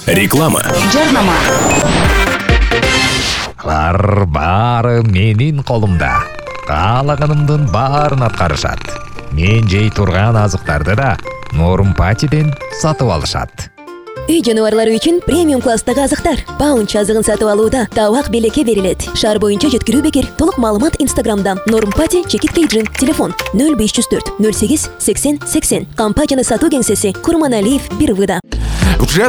Реклама. Жарнама. Алар бары менин колумда. Каалаганымдын баарын аткарышат. Мен жей турган азыктарды да Норм-Патиден сатып алышат. Үй жануарлары үчүн премиум класстагы азыктар. Паунч азыгын сатып алууда табак белекке берилет. Шаар боюнча жеткирүү бекер. Толук маалымат Инстаграмдан. Норм-Пати чекит кейджин. Телефон 0504 08 80 80. Компанияны сатуу кеңсеси Курманалиев 1 выда. Уже